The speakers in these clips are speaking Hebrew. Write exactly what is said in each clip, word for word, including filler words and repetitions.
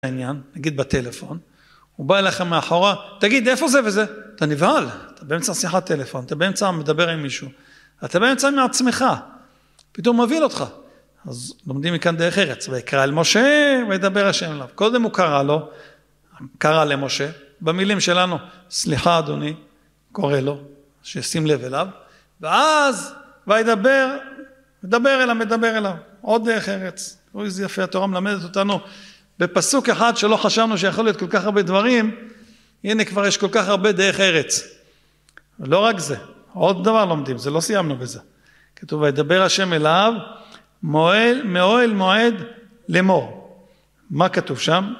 העניין, נגיד בטלפון, הוא בא אליך מאחורה, תגיד איפה זה וזה, אתה נבהל, אתה באמצע שיחת טלפון, אתה באמצע מדבר עם מישהו, אתה באמצע מעצמך, פתאום מביא אותך, אז לומדים מכאן דרך ארץ, ויקרא אל משה וידבר השם אליו, קודם הוא קרא לו, קרא למשה, במילים שלנו, סליחה אדוני, קורא לו, שישים לב אליו, ואז וידבר, מדבר אליו, מדבר אליו, עוד דרך ארץ, תראו איזה יפה, התורה מלמדת אותנו, בפסוק אחד שלא חשבנו שיכול להיות כל כך הרבה דברים, הנה כבר יש כל כך הרבה דרך ארץ. לא רק זה, עוד דבר לומדים, זה לא סיימנו בזה. כתוב, וידבר השם אליו, מועל, מאוהל מועד לאמור. מה כתוב שם?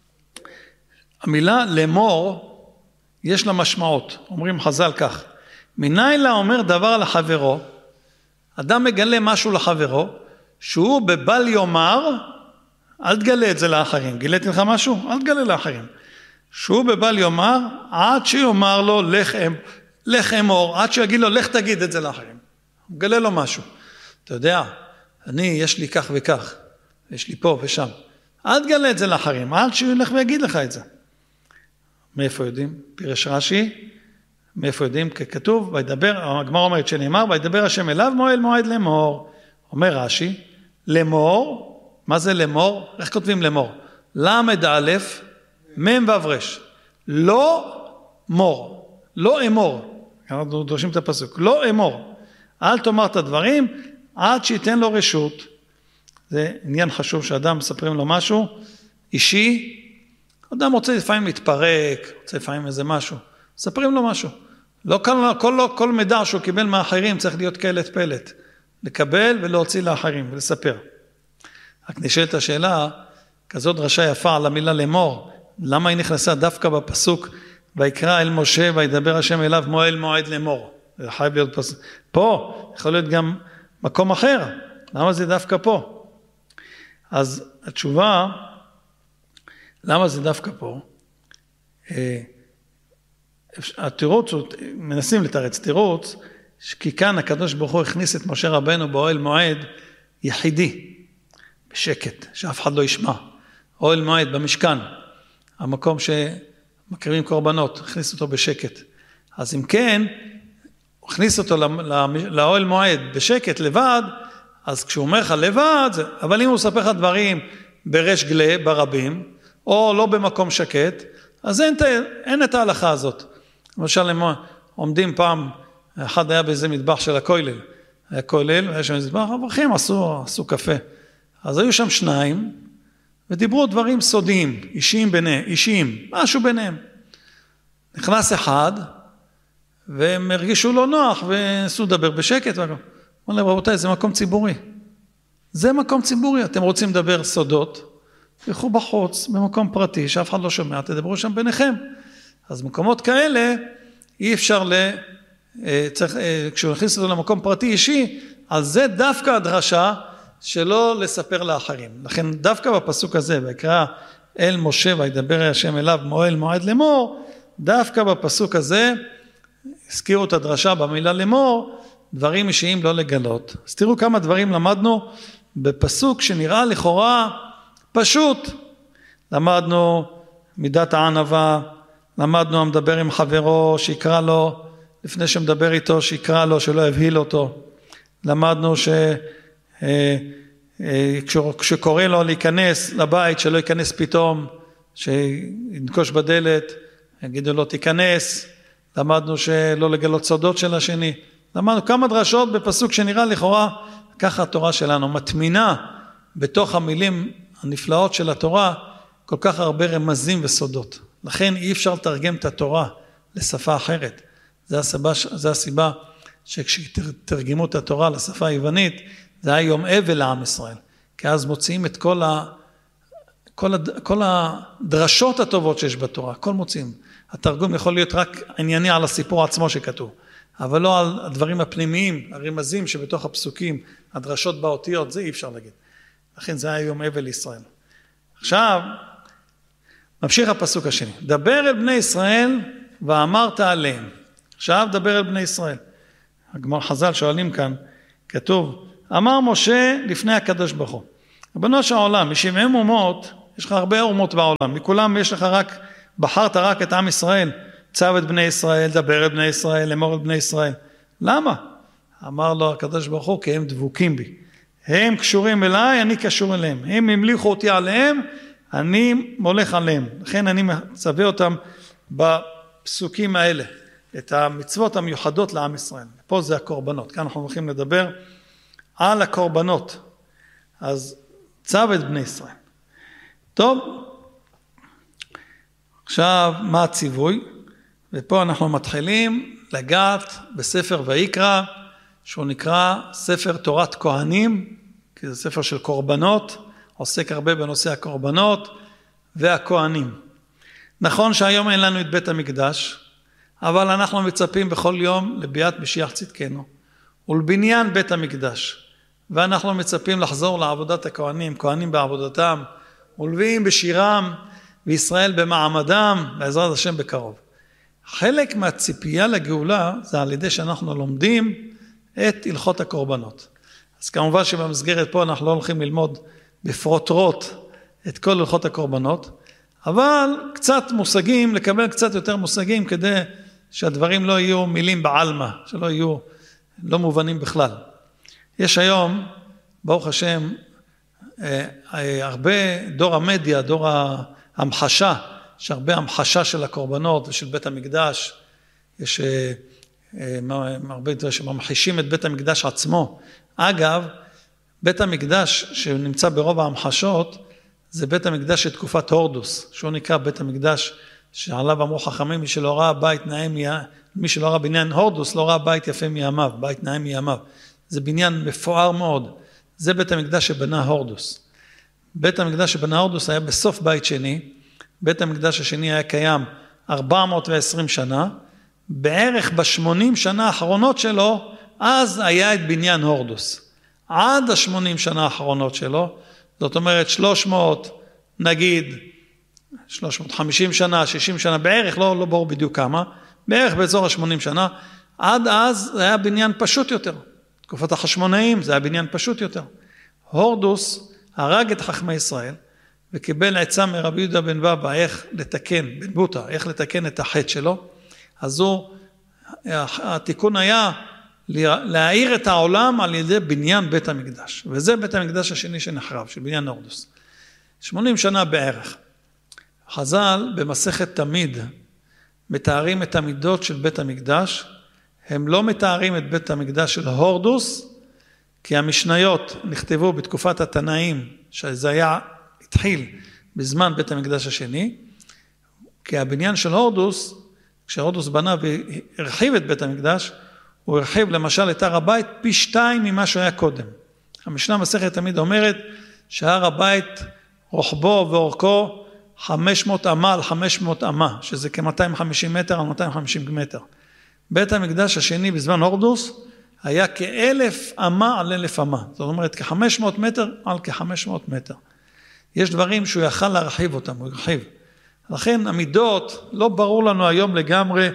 המילה לאמור, יש לה משמעות. אומרים חז"ל כך, מניילה אומר דבר לחברו, אדם מגלה משהו לחברו, שהוא בבל יאמר, אל תגלה את זה לאחרים. גיליתי לך משהו? אל תגלה לאחרים. שהוא בבל יאמר, עד שיאמר לו, לך, לך אמור, עד שיגיד לו, לך תגיד את זה לאחרים. הוא גלה לו משהו. אתה יודע, אני, יש לי כך וכך, יש לי פה ושם. אל תגלה את זה לאחרים, עד שהוא ילך ויגיד לך את זה. מאיפה יודעים? פירש רש"י, מאיפה יודעים? ככתוב, וידבר, הגמרא אומרת שנאמר, וידבר השם אליו, מועל מועד לאמור. אומר רש"י, לאמור, מה זה לאמור? איך כותבים לאמור? למד א' מם וברש. לא מור, לא אמור. אנחנו דורשים את הפסוק. לא אמור. אל תאמר את הדברים עד שייתן לו רשות. זה עניין חשוב שאדם מספרים לו משהו אישי. אדם רוצה לפעמים להתפרק, רוצה לפעמים איזה משהו. מספרים לו משהו. לא כל, כל, לא, כל מידע שהוא קיבל מאחרים צריך להיות קלט פלט. לקבל ולהוציא לאחרים ולספר. רק נשאלת השאלה, כזאת דרשה יפה על המילה לאמור, למה היא נכנסה דווקא בפסוק, ויקרא אל משה וידבר השם אליו מועל מועד לאמור. זה חייב להיות פסוק. פה יכול להיות גם מקום אחר, למה זה דווקא פה? אז התשובה, למה זה דווקא פה? התירוץ, מנסים לתרץ תירוץ, כי כאן הקדוש ברוך הוא הכניס את משה רבנו באוהל מועד יחידי. בשקט, שאף אחד לא ישמע. אוהל מועד במשכן, המקום שמקריבים קורבנות, הכניס אותו בשקט. אז אם כן, הכניס אותו לאוהל מועד בשקט, לבד, אז כשהוא אומר לך לבד, זה, אבל אם הוא מספר לך דברים ברש גלה, ברבים, או לא במקום שקט, אז אין, אין את ההלכה הזאת. למשל, הם עומדים פעם, אחד היה באיזה מטבח של הכולל, היה כולל, היה שם איזה מטבח, אברכים עשו, עשו קפה. אז היו שם שניים, ודיברו דברים סודיים, אישיים ביניהם, אישיים, משהו ביניהם. נכנס אחד, והם הרגישו לא נוח, ונסו לדבר בשקט, אמרו להם, רבותיי, זה מקום ציבורי. זה מקום ציבורי, אתם רוצים לדבר סודות, תלכו בחוץ, במקום פרטי, שאף אחד לא שומע, תדברו שם ביניכם. אז מקומות כאלה, אי אפשר ל... צריך, כשהוא נכנס אותו למקום פרטי אישי, אז זה דווקא הדרשה, שלא לספר לאחרים. לכן דווקא בפסוק הזה, ויקרא אל משה וידבר השם אליו מועל מועד לאמור, דווקא בפסוק הזה, הזכירו את הדרשה במילה לאמור, דברים אישיים לא לגלות. אז תראו כמה דברים למדנו בפסוק שנראה לכאורה פשוט. למדנו מידת הענווה, למדנו המדבר עם חברו, שיקרא לו, לפני שמדבר איתו, שיקרא לו, שלא יבהיל אותו. למדנו ש... כשקורא לו להיכנס לבית, שלא ייכנס פתאום, שינקוש בדלת, יגידו לו תיכנס, למדנו שלא לגלות סודות של השני, למדנו כמה דרשות בפסוק שנראה לכאורה, ככה התורה שלנו מתמינה בתוך המילים הנפלאות של התורה, כל כך הרבה רמזים וסודות, לכן אי אפשר לתרגם את התורה לשפה אחרת, זה הסיבה, זה הסיבה שכשתרגמו את התורה לשפה היוונית, זה היה יום אבל לעם ישראל, כי אז מוציאים את כל, ה, כל, הד, כל הדרשות הטובות שיש בתורה, כל מוציאים. התרגום יכול להיות רק ענייני על הסיפור עצמו שכתוב, אבל לא על הדברים הפנימיים, הרמזים שבתוך הפסוקים, הדרשות באותיות, זה אי אפשר להגיד. לכן זה היה יום אבל לישראל. עכשיו, ממשיך הפסוק השני, דבר אל בני ישראל ואמרת עליהם. עכשיו דבר אל בני ישראל. הגמרא חז"ל שואלים כאן, כתוב, אמר משה לפני הקדוש ברוך הוא, רבנו של העולם, משבעים אומות, יש לך הרבה אומות בעולם, מכולם יש לך רק, בחרת רק את עם ישראל, צו את בני ישראל, דבר את בני ישראל, אמור את בני ישראל. למה? אמר לו הקדוש ברוך הוא, כי הם דבוקים בי. הם קשורים אליי, אני קשור אליהם. הם המליכו אותי עליהם, אני מולך עליהם. לכן אני מצווה אותם בפסוקים האלה, את המצוות המיוחדות לעם ישראל. פה זה הקורבנות. כאן אנחנו הולכים לדבר על הקורבנות. אז צו את בני ישראל. טוב, עכשיו מה הציווי? ופה אנחנו מתחילים לגעת בספר ויקרא, שהוא נקרא ספר תורת כהנים, כי זה ספר של קורבנות, עוסק הרבה בנושא הקורבנות והכהנים. נכון שהיום אין לנו את בית המקדש, אבל אנחנו מצפים בכל יום לביאת משיח צדקנו, ולבניין בית המקדש, ואנחנו מצפים לחזור לעבודת הכהנים, כהנים בעבודתם, ולווים בשירם, וישראל במעמדם, בעזרת השם בקרוב. חלק מהציפייה לגאולה, זה על ידי שאנחנו לומדים את הלכות הקורבנות. אז כמובן שבמסגרת פה אנחנו לא הולכים ללמוד בפרוטרוט את כל הלכות הקורבנות, אבל קצת מושגים, לקבל קצת יותר מושגים, כדי שהדברים לא יהיו מילים בעלמא, שלא יהיו לא מובנים בכלל. יש היום, ברוך השם, הרבה דור המדיה, דור ההמחשה, יש הרבה המחשה של הקורבנות ושל בית המקדש, יש הרבה דברים שממחישים את בית המקדש עצמו. אגב, בית המקדש שנמצא ברוב ההמחשות, זה בית המקדש של תקופת הורדוס, שהוא נקרא בית המקדש שעליו אמרו חכמים, מי שלא ראה בית נאה מימיו, מי שלא ראה בניין הורדוס, לא ראה בית יפה מימיו, בית נאה מימיו. זה בניין מפואר מאוד, זה בית המקדש שבנה הורדוס. בית המקדש שבנה הורדוס היה בסוף בית שני, בית המקדש השני היה קיים ארבע מאות ועשרים שנה, בערך בשמונים שנה האחרונות שלו, אז היה את בניין הורדוס. עד השמונים שנה האחרונות שלו, זאת אומרת שלוש מאות, נגיד, שלוש מאות וחמישים שנה, שישים שנה, בערך, לא, לא ברור בדיוק כמה, בערך באזור ה-שמונים שנה, עד אז זה היה בניין פשוט יותר. תקופת החשמונאים זה היה בניין פשוט יותר. הורדוס הרג את חכמי ישראל, וקיבל עצה מרבי יהודה בן בבא, איך לתקן, בן בוטה, איך לתקן את החטא שלו, אז הוא, התיקון היה להאיר את העולם על ידי בניין בית המקדש, וזה בית המקדש השני שנחרב, של בניין הורדוס. שמונים שנה בערך. חז"ל במסכת תמיד מתארים את המידות של בית המקדש, הם לא מתארים את בית המקדש של הורדוס, כי המשניות נכתבו בתקופת התנאים, שזה היה, התחיל בזמן בית המקדש השני, כי הבניין של הורדוס, כשהורדוס בנה והרחיב את בית המקדש, הוא הרחיב למשל את הר הבית פי שתיים ממה שהוא היה קודם. המשנה מסכת תמיד אומרת שהר הבית רוחבו ואורכו חמש מאות אמה על חמש מאות אמה, שזה כ-מאתיים וחמישים מטר על מאתיים וחמישים מטר. בית המקדש השני בזמן הורדוס היה כאלף אמה על אלף אמה. זאת אומרת כ-חמש מאות מטר על כ-חמש מאות מטר. יש דברים שהוא יכל להרחיב אותם, הוא הרחיב. לכן המידות, לא ברור לנו היום לגמרי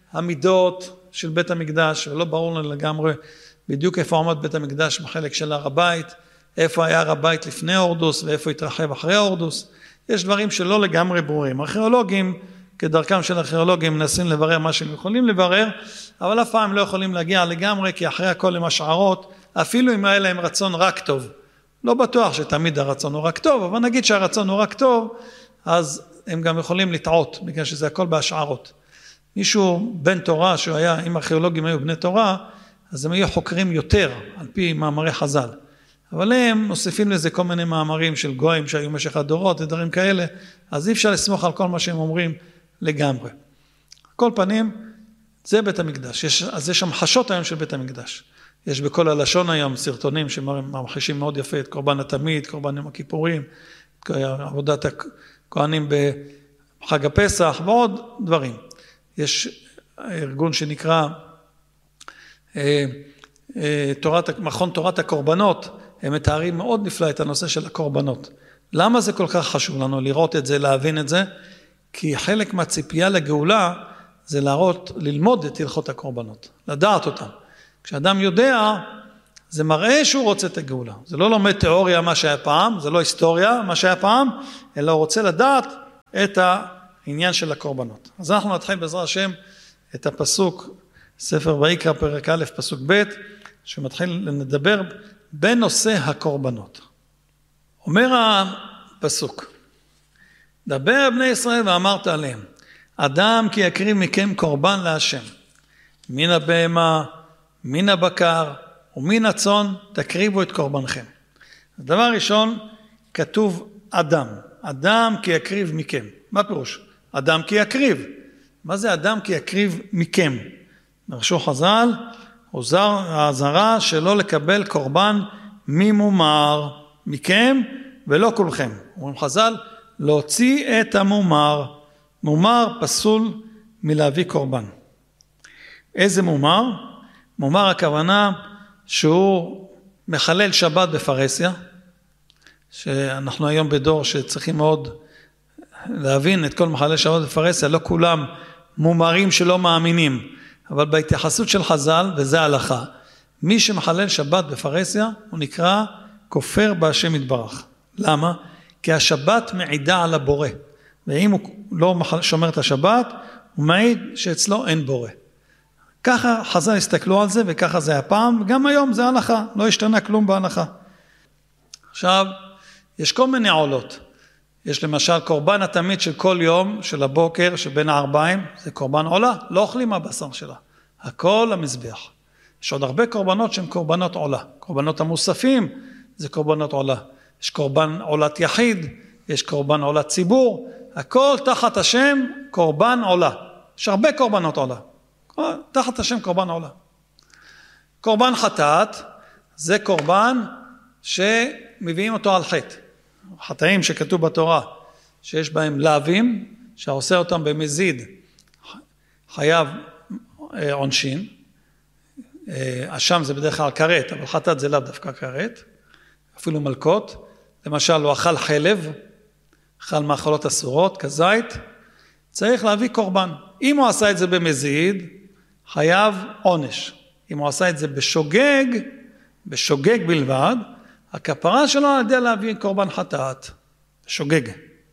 המידות של בית המקדש, ולא ברור לנו לגמרי בדיוק איפה עומד בית המקדש בחלק של הר הבית, איפה היה הר הבית לפני הורדוס ואיפה התרחב אחרי הורדוס. יש דברים שלא לגמרי ברורים. ארכיאולוגים, כדרכם של ארכיאולוגים, מנסים לברר מה שהם יכולים לברר, אבל אף פעם לא יכולים להגיע לגמרי, כי אחרי הכל הם השערות, אפילו אם היה להם רצון רק טוב. לא בטוח שתמיד הרצון הוא רק טוב, אבל נגיד שהרצון הוא רק טוב, אז הם גם יכולים לטעות, בגלל שזה הכל בהשערות. מישהו בן תורה, שהוא היה, אם ארכיאולוגים היו בני תורה, אז הם היו חוקרים יותר, על פי מאמרי חז"ל. אבל הם מוסיפים לזה כל מיני מאמרים של גויים שהיו משך הדורות ודברים כאלה, אז אי אפשר לסמוך על כל מה שהם אומרים לגמרי. כל פנים, זה בית המקדש. יש, אז יש המחשות היום של בית המקדש. יש בכל הלשון היום סרטונים שממחישים מאוד יפה את קורבן התמיד, קורבן יום הכיפורים, עבודת הכהנים בחג הפסח ועוד דברים. יש ארגון שנקרא אה, אה, תורת, מכון תורת הקורבנות, הם מתארים מאוד נפלא את הנושא של הקורבנות. למה זה כל כך חשוב לנו לראות את זה, להבין את זה? כי חלק מהציפייה לגאולה זה להראות, ללמוד את הלכות הקורבנות, לדעת אותם. כשאדם יודע, זה מראה שהוא רוצה את הגאולה. זה לא לומד תיאוריה מה שהיה פעם, זה לא היסטוריה מה שהיה פעם, אלא הוא רוצה לדעת את העניין של הקורבנות. אז אנחנו נתחיל בעזרת השם את הפסוק, ספר ויקרא פרק א' פסוק ב', שמתחיל לדבר בנושא הקורבנות. אומר הפסוק, דבר בני ישראל ואמרת עליהם, אדם כי יקריב מכם קורבן להשם, מן הבהמה, מן הבקר ומן הצאן תקריבו את קורבנכם. הדבר ראשון, כתוב אדם, אדם כי יקריב מכם. מה פירוש? אדם כי יקריב. מה זה אדם כי יקריב מכם? דרשו חז"ל, הוזר ההזהרה שלא לקבל קורבן ממומר, מכם ולא כולכם. אומרים חז"ל, להוציא את המומר. מומר פסול מלהביא קורבן. איזה מומר? מומר הכוונה שהוא מחלל שבת בפרסיה, שאנחנו היום בדור שצריכים מאוד להבין את כל מחלל שבת בפרסיה, לא כולם מומרים שלא מאמינים, אבל בהתייחסות של חז"ל, וזה ההלכה, מי שמחלל שבת בפרסיה הוא נקרא כופר בהשם יתברך. למה? כי השבת מעידה על הבורא, ואם הוא לא שומר את השבת, הוא מעיד שאצלו אין בורא. ככה חז"ל הסתכלו על זה, וככה זה הפעם, וגם היום זה הלכה, לא השתנה כלום בהלכה. עכשיו, יש כל מיני עולות. יש למשל קורבן התמיד של כל יום, של הבוקר, שבין הערביים, זה קורבן עולה, לא אוכלים מהבשר שלה. הכל המזבח. יש עוד הרבה קורבנות שהן קורבנות עולה. קורבנות המוספים, זה קורבנות עולה. יש קורבן עולת יחיד, יש קורבן עולת ציבור, הכל תחת השם קורבן עולה. יש הרבה קורבנות עולה. תחת השם קורבן עולה. קורבן חטאת, זה קורבן שמביאים אותו על חטא. חטאים שכתוב בתורה, שיש בהם לאווים, שעושה אותם במזיד, חייב עונשין. אשם זה בדרך כלל כרת, אבל חטאת זה לאו דווקא כרת. אפילו מלכות. למשל, הוא אכל חלב, אכל מאכלות אסורות, כזית, צריך להביא קורבן. אם הוא עשה את זה במזיד, חייב עונש. אם הוא עשה את זה בשוגג, בשוגג בלבד, הכפרה שלו על ידי להביא קורבן חטאת, שוגג.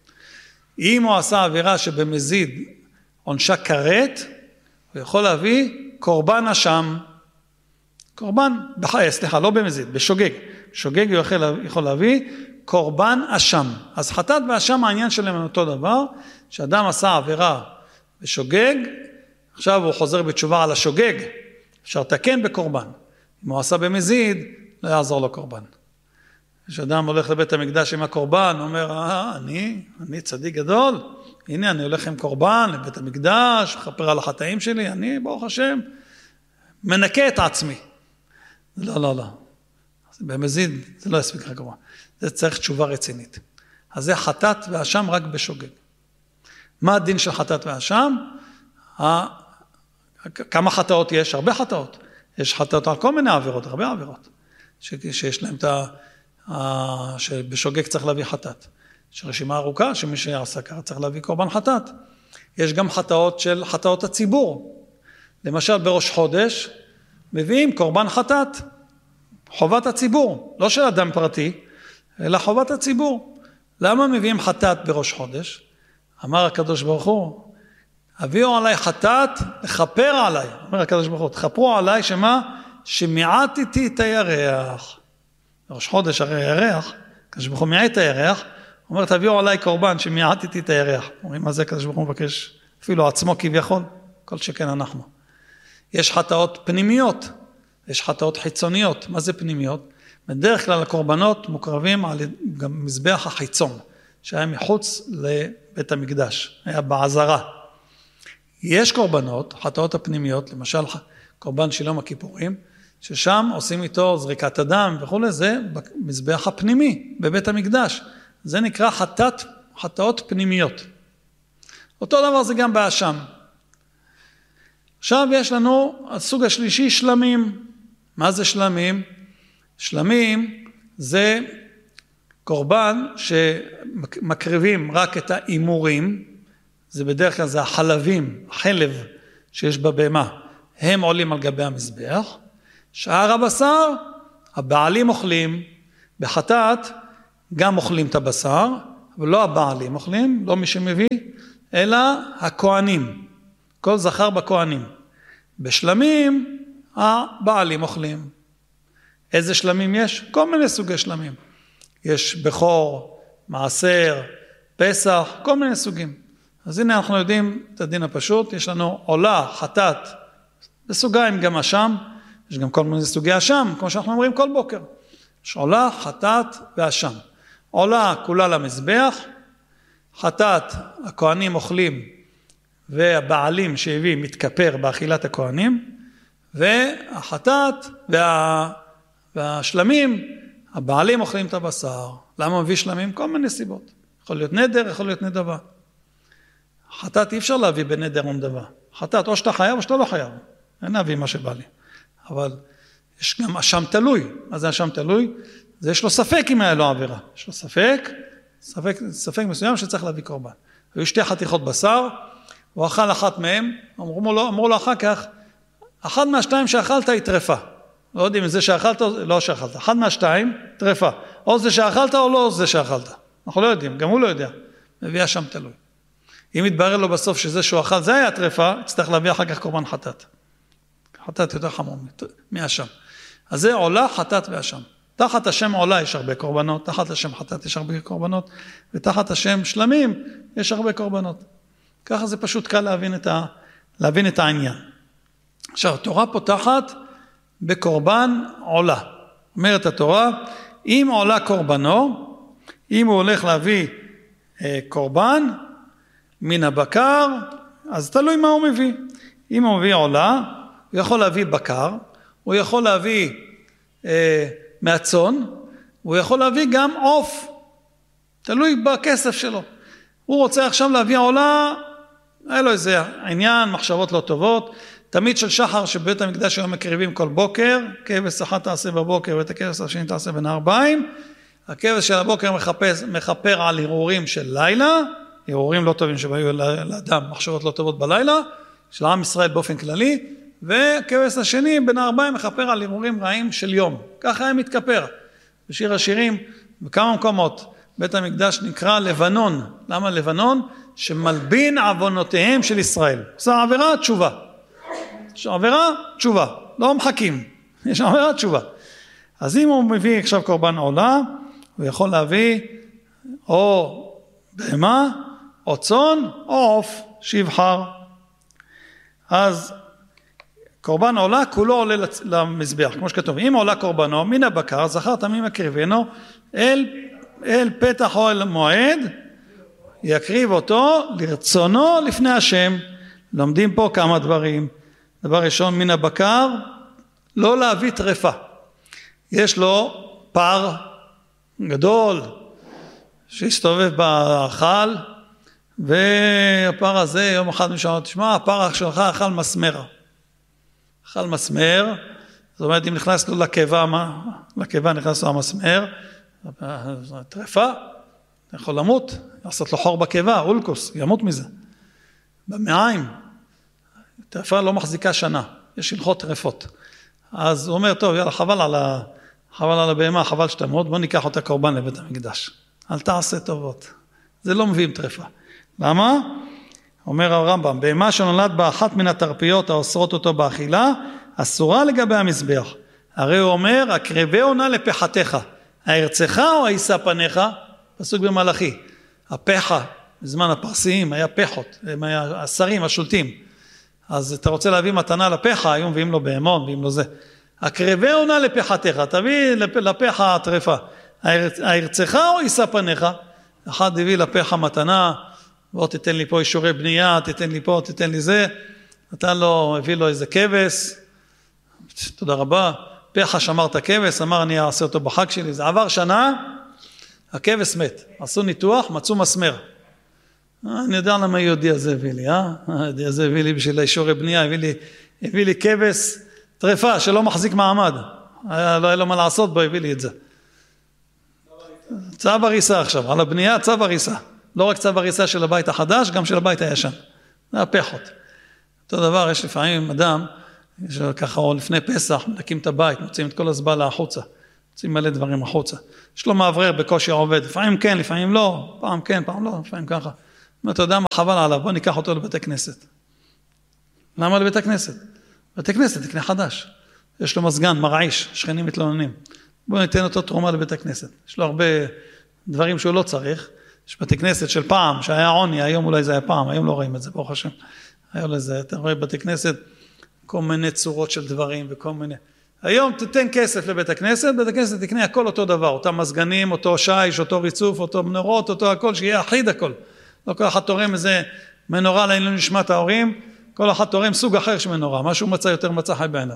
אם הוא עשה עבירה שבמזיד עונשה כרת, הוא יכול להביא קורבן אשם. קורבן, בחיי, סליחה, לא במזיד, בשוגג. שוגג הוא יכול, יכול להביא קורבן אשם. אז חטאת ואשם העניין שלהם הם אותו דבר, שאדם עשה עבירה בשוגג, עכשיו הוא חוזר בתשובה על השוגג, אפשר לתקן בקורבן. אם הוא עשה במזיד, לא יעזור לו קורבן. כשאדם הולך לבית המקדש עם הקורבן, הוא אומר, אה, אני, אני צדיק גדול, הנה אני הולך עם קורבן לבית המקדש, מחפר על החטאים שלי, אני ברוך השם, מנקה את עצמי. לא, לא, לא. במזיד זה לא יספיק רק קורבן. זה צריך תשובה רצינית. אז זה חטאת ואשם רק בשוגג. מה הדין של חטאת ואשם? כמה חטאות יש? הרבה חטאות. יש חטאות על כל מיני עבירות, הרבה עבירות. שיש להם את ה... שבשוגג צריך להביא חטאת. יש רשימה ארוכה שמי שעשה ככה צריך להביא קורבן חטאת. יש גם חטאות של חטאות הציבור. למשל בראש חודש מביאים קורבן חטאת. חובת הציבור, לא של אדם פרטי, אלא חובת הציבור. למה מביאים חטאת בראש חודש? אמר הקדוש ברוך הוא, הביאו עליי חטאת, לכפר עליי. אומר הקדוש ברוך הוא, תכפרו עליי שמה? שמיעטתי את הירח. בראש חודש הרי הירח, הקדוש ברוך הוא מיעט את הירח, הוא אומר, תביאו עליי קורבן שמיעטתי את הירח. אומרים, מה זה הקדוש ברוך הוא מבקש? אפילו עצמו כביכול, כל שכן אנחנו. יש חטאות פנימיות, יש חטאות חיצוניות. מה זה פנימיות? בדרך כלל הקורבנות מוקרבים על גם מזבח החיצון, שהיה מחוץ לבית המקדש, היה בעזרה. יש קורבנות, חטאות הפנימיות, למשל קורבן של יום הכיפורים, ששם עושים איתו זריקת הדם וכו', זה במזבח הפנימי, בבית המקדש. זה נקרא חטאת, חטאות פנימיות. אותו דבר זה גם באשם. עכשיו יש לנו הסוג השלישי, שלמים. מה זה שלמים? שלמים זה קורבן שמקריבים רק את האימורים, זה בדרך כלל זה החלבים, החלב שיש בבהמה, הם עולים על גבי המזבח, שאר הבשר, הבעלים אוכלים, בחטאת גם אוכלים את הבשר, אבל לא הבעלים אוכלים, לא מי שמביא, אלא הכהנים, כל זכר בכהנים. בשלמים, הבעלים אוכלים. איזה שלמים יש? כל מיני סוגי שלמים. יש בכור, מעשר, פסח, כל מיני סוגים. אז הנה אנחנו יודעים את הדין הפשוט, יש לנו עולה, חטאת, בסוגיים גם אשם, יש גם כל מיני סוגי אשם, כמו שאנחנו אומרים כל בוקר. יש עולה, חטאת ואשם. עולה כולה למזבח, חטאת הכהנים אוכלים, והבעלים שהביא מתכפר באכילת הכהנים, והחטאת וה... והשלמים, הבעלים אוכלים את הבשר. למה מביא שלמים? כל מיני סיבות. יכול להיות נדר, יכול להיות נדבה. חטאת אי אפשר להביא בנדר ונדבה. חטאת או שאתה חייב או שאתה לא חייב. אין להביא מה שבא לי. אבל יש גם אשם תלוי. מה זה אשם תלוי? זה יש לו ספק אם היה לו עבירה. יש לו ספק, ספק, ספק מסוים שצריך להביא קורבן. היו שתי חתיכות בשר, הוא אכל אחת מהם, אמרו לו, אמרו לו אחר כך, אחד מהשתיים שאכלת היא טרפה. לא יודעים, זה שאכלת או לא שאכלת. אחד מהשתיים, טרפה. או זה שאכלת או לא זה שאכלת. אנחנו לא יודעים, גם הוא לא יודע. מביא אשם תלוי. אם יתברר לו בסוף שזה שהוא אכל, זה היה טרפה, יצטרך להביא אחר כך קורבן חטאת. חטאת יותר חמור מאשם. אז זה עולה, חטאת ואשם. תחת השם עולה יש הרבה קורבנות, תחת השם חטאת יש הרבה קורבנות, ותחת השם שלמים יש הרבה קורבנות. ככה זה פשוט קל להבין את, ה, להבין את העניין. עכשיו, התורה פותחת בקורבן עולה. אומרת התורה, אם עולה קורבנו, אם הוא הולך להביא אה, קורבן מן הבקר, אז תלוי מה הוא מביא. אם הוא מביא עולה, הוא יכול להביא בקר, הוא יכול להביא אה, מהצאן, הוא יכול להביא גם עוף, תלוי בכסף שלו. הוא רוצה עכשיו להביא עולה, היה לו איזה עניין, מחשבות לא טובות, תמיד של שחר שבית המקדש היום מקריבים כל בוקר, כבש אחת תעשה בבוקר ואת הכבש השני תעשה בין הארבעים, הכבש של הבוקר מחפש, מחפר על הרהורים של לילה, הרהורים לא טובים שבאו לאדם, מחשבות לא טובות בלילה, של עם ישראל באופן כללי, וכבש השני בין הארבעים מחפר על הרהורים רעים של יום, ככה היה מתכפר. בשיר השירים, בכמה מקומות, בית המקדש נקרא לבנון, למה לבנון? שמלבין עוונותיהם של ישראל, עושה עבירה, תשובה. יש עבירה, תשובה, לא מחכים, יש עבירה, תשובה. אז אם הוא מביא עכשיו קורבן עולה, הוא יכול להביא או בהמה, או צאן, או עוף, שיבחר. אז קורבן עולה, כולו עולה למזבח, כמו שכתוב, אם עולה קורבנו, מן הבקר, זכר תמים יקריבנו, אל, אל פתח או אל מועד, יקריב אותו לרצונו לפני השם. לומדים פה כמה דברים. דבר ראשון, מן הבקר, לא להביא טרפה. יש לו פר גדול שהסתובב באכל, והפר הזה יום אחד משהו, תשמע, הפר שלך אכל מסמר. אכל מסמר, זאת אומרת, אם נכנס לו לקיבה, מה? לקיבה נכנס לו המסמר, טרפה, יכול למות, לעשות לו חור בקיבה, אולקוס, ימות מזה. במעיים, טרפה לא מחזיקה שנה, יש הלכות טרפות. אז הוא אומר, טוב, יאללה, חבל על, ה... חבל על הבהמה, חבל שתמות, בוא ניקח אותה קורבן לבית המקדש. אל תעשה טובות. זה לא מביאים טרפה. למה? אומר הרמב"ם, בהמה שנולד באחת מן התרפיות האוסרות אותו באכילה, אסורה לגבי המזבח. הרי הוא אומר, הקרבה עונה לפחתך, הארצך או הישא פניך? פסוק במלאכי. הפחה, בזמן הפרסיים, היה פחות, הם היה השרים, השולטים. אז אתה רוצה להביא מתנה לפחה, היום מביאים לו בהמון, מביאים לו זה. הקרבה עונה לפחתך, תביא לפחה הטרפה. הארצך או הישא פניך? אחד הביא לפחה מתנה, בוא תתן לי פה אישורי בנייה, תתן לי פה, תתן לי זה. נתן לו, הביא לו איזה כבש, תודה רבה. פחה שמר את הכבש, אמר אני אעשה אותו בחג שלי. זה עבר שנה, הכבש מת. עשו ניתוח, מצאו מסמר. אני יודע למה יהודי הזה הביא לי, אה? היהודי הזה הביא לי בשביל האישורי בנייה, הביא לי, הביא לי כבש טרפה שלא מחזיק מעמד. היה, לא היה לו מה לעשות בו, הביא לי את זה. צו הריסה עכשיו, על הבנייה צו הריסה. לא רק צו הריסה של הבית החדש, גם של הבית הישן. זה הפחות. אותו דבר, יש לפעמים אדם, ככה או לפני פסח, מנקים את הבית, מוצאים את כל הזבלה החוצה. רוצים מלא דברים החוצה. יש לו מעברר בקושי עובד, לפעמים כן, לפעמים לא, פעם כן, פעם לא, לפעמים ככה. אתה יודע מה, חבל עליו, בוא ניקח אותו לבית הכנסת. למה לבית הכנסת? בית הכנסת, תקנה חדש. יש לו מזגן, מרעיש, שכנים מתלוננים. בוא ניתן אותו תרומה לבית הכנסת. יש לו הרבה דברים שהוא לא צריך. יש בתי כנסת של פעם, שהיה עוני, היום אולי זה היה פעם, היום לא רואים את זה, ברוך השם. היום לזה, אתה רואה בתי כנסת, כל מיני צורות של דברים וכל מיני. היום תתן כסף לבית הכנסת, בית הכנסת תקנה הכל אותו דבר, אותם מזגנים, אותו שיש, אותו ריצוף, אותו מנורות, אותו הכל, שיהיה אחיד הכל. לא כל אחד תורם איזה מנורה לעילוי נשמת ההורים, כל אחד תורם סוג אחר של מנורה, משהו מצא יותר מצא חי בעיניו.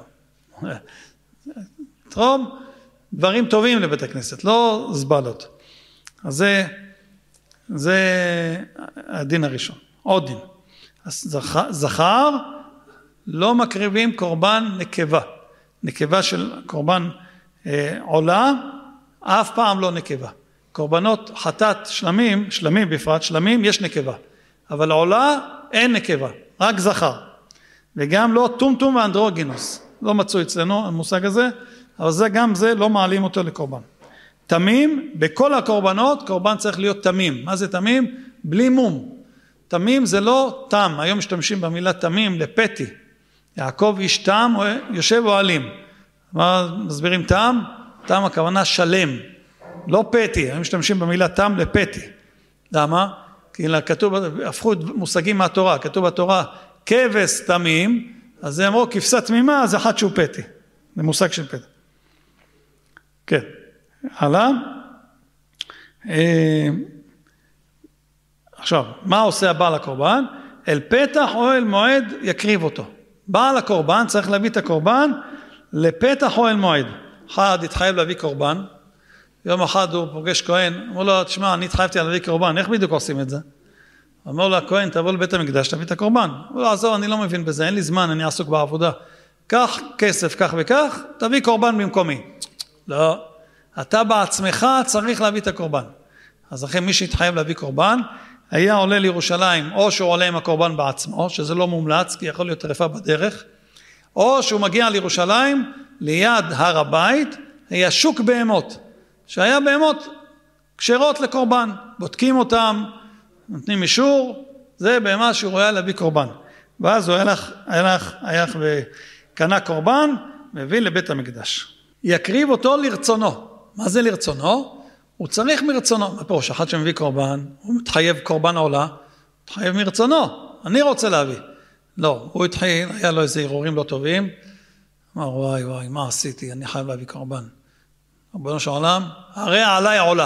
תרום דברים טובים לבית הכנסת, לא זבלות. אז זה, זה הדין הראשון. עוד דין. זכר, זכר לא מקריבים קורבן נקבה. נקבה של קורבן אה, עולה, אף פעם לא נקבה. קורבנות חטאת שלמים, שלמים בפרט, שלמים, יש נקבה. אבל עולה אין נקבה, רק זכר. וגם לא טומטום ואנדרוגינוס. לא מצאו אצלנו המושג הזה, אבל זה גם זה לא מעלים אותו לקורבן. תמים, בכל הקורבנות, קורבן צריך להיות תמים. מה זה תמים? בלי מום. תמים זה לא תם, היום משתמשים במילה תמים לפתי. יעקב איש תם, יושב אוהלים. מה מסבירים תם? תם הכוונה שלם, לא פתי, היום משתמשים במילה תם לפתי. למה? כי כתוב, הפכו מושגים מהתורה, כתוב בתורה, כבש תמים, אז זה אמרו, כבשה תמימה, זה אחד שהוא פתי. זה מושג של פתי. כן, הלאה. עכשיו, מה עושה הבעל הקורבן? אל פתח או אל מועד יקריב אותו. בעל הקורבן צריך להביא את הקורבן לפתח או אל מועד. אחד התחייב להביא קורבן, יום אחד הוא פוגש כהן, אמר לו, תשמע, אני התחייבתי להביא קורבן, איך בדיוק עושים את זה? אמר לו, הכהן, תבוא לבית המקדש, תביא את הקורבן. הוא לא, עזוב, אני לא מבין בזה, אין לי זמן, אני עסוק בעבודה. קח כסף, כך וכך, תביא קורבן במקומי. לא, אתה בעצמך צריך להביא את הקורבן. אז אחרי מי שהתחייב להביא קורבן, היה עולה לירושלים, או שהוא עולה עם הקורבן בעצמו, שזה לא מומלץ, כי יכול להיות טרפה בדרך, או שהוא מגיע לירושלים, ליד הר הבית, היה שוק בהמות, שהיה בהמות כשרות לקורבן, בודקים אותם, נותנים אישור, זה בהמה שהוא רואה להביא קורבן. ואז הוא הלך, הלך, הלך וקנה קורבן, מביא לבית המקדש. יקריב אותו לרצונו. מה זה לרצונו? הוא צריך מרצונו. מה פירוש? אחד שמביא קורבן, הוא מתחייב קורבן עולה, מתחייב מרצונו. אני רוצה להביא. לא, הוא התחיל, היה לו איזה ערעורים לא טובים, אמר, וואי וואי, מה עשיתי? אני חייב להביא קורבן. רבנו של עולם, הרי עליי עולה.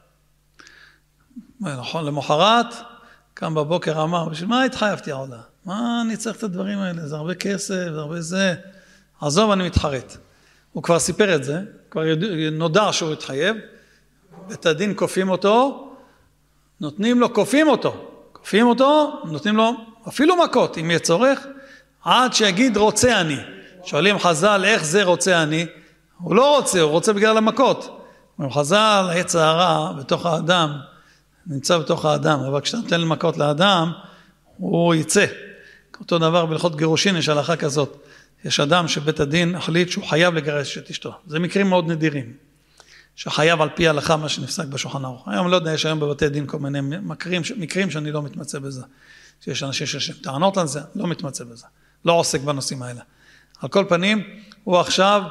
נכון, למחרת, קם בבוקר אמר, בשביל מה התחייבתי עולה? מה אני צריך את הדברים האלה? זה הרבה כסף, זה הרבה זה. עזוב, אני מתחרט. הוא כבר סיפר את זה, כבר נודע שהוא התחייב, בית הדין קופים אותו, נותנים לו, קופים אותו, קופים אותו, נותנים לו אפילו מכות, אם יהיה צורך, עד שיגיד רוצה אני. שואלים חז"ל, איך זה רוצה אני? הוא לא רוצה, הוא רוצה בגלל המכות. חז"ל, העץ הרע בתוך האדם, נמצא בתוך האדם, אבל כשאתה נותן מכות לאדם, הוא יצא. אותו דבר בהלכות גירושין, יש הלכה כזאת. יש אדם שבית הדין החליט שהוא חייב לגרש את אשתו. זה מקרים מאוד נדירים. שחייב על פי ההלכה מה שנפסק בשולחן ערוך. היום לא יודע, יש היום בבתי דין כל מיני מקרים, מקרים שאני לא מתמצא בזה. שיש אנשים שיש טענות על זה, לא מתמצא בזה. לא עוסק בנושאים האלה. על כל פנים, הוא עכשיו